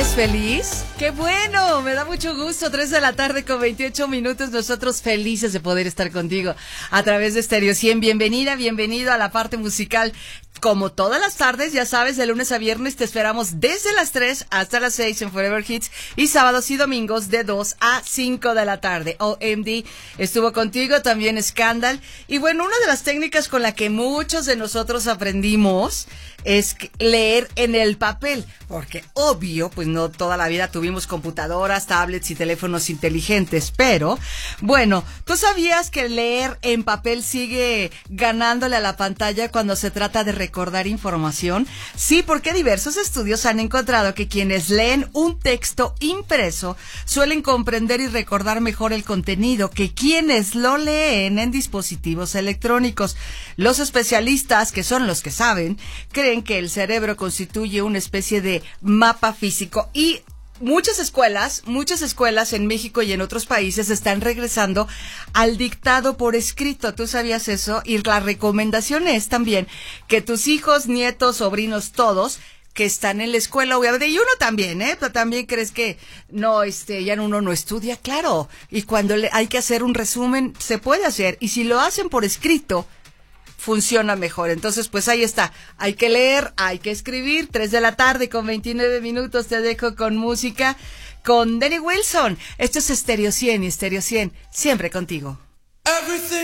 ¿Eres feliz? ¡Qué bueno! Me da mucho gusto. 3 de la tarde con 28 minutos. Nosotros felices de poder estar contigo a través de Stereo 100. Bienvenida, bienvenido a la parte musical. Como todas las tardes, ya sabes, de lunes a viernes te esperamos desde las 3 hasta las 6 en Forever Hits y sábados y domingos de 2 a 5 de la tarde. OMD estuvo contigo, también Scandal. Y bueno, una de las técnicas con la que muchos de nosotros aprendimos es leer en el papel, porque obvio, pues no toda la vida tuvimos computadoras, tablets y teléfonos inteligentes, pero bueno, ¿tú sabías que leer en papel sigue ganándole a la pantalla cuando se trata de recordar información? Sí, porque diversos estudios han encontrado que quienes leen un texto impreso suelen comprender y recordar mejor el contenido que quienes lo leen en dispositivos electrónicos. Los especialistas, que son los que saben, creen que el cerebro constituye una especie de mapa físico y muchas escuelas en México y en otros países están regresando al dictado por escrito. ¿Tú sabías eso? Y la recomendación es también que tus hijos, nietos, sobrinos, todos que están en la escuela, obviamente, y uno también, pero también crees que no, ya uno no estudia, claro, y cuando hay que hacer un resumen, se puede hacer, y si lo hacen por escrito, funciona mejor. Entonces, pues ahí está. Hay que leer, hay que escribir. 3 de la tarde con 29 minutos. Te dejo con música con Danny Wilson. Esto es Stereo 100 y Stereo 100. Siempre contigo.